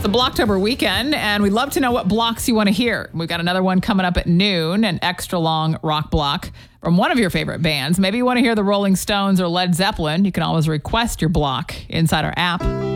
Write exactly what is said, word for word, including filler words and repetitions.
It's the Blocktober weekend, and we'd love to know what blocks you want to hear. We've got another one coming up at noon, an extra long rock block from one of your favorite bands. Maybe you want to hear the Rolling Stones or Led Zeppelin. You can always request your block inside our app.